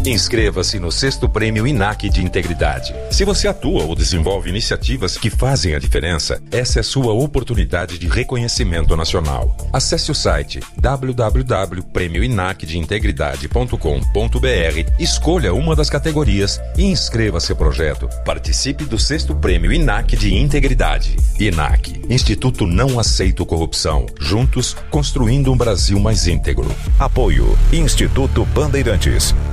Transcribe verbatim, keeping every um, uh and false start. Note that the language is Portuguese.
Inscreva-se no sexto Prêmio I N A C de Integridade. Se você atua ou desenvolve iniciativas que fazem a diferença, essa é a sua oportunidade de reconhecimento nacional. Acesse o site w w w ponto prêmio inac de integridade ponto com ponto b r, escolha uma das categorias e inscreva seu projeto. Participe do sexto Prêmio I N A C de Integridade. I N A C, Instituto Não Aceito Corrupção. Juntos, construindo um Brasil mais íntegro. Apoio Instituto Bandeirantes.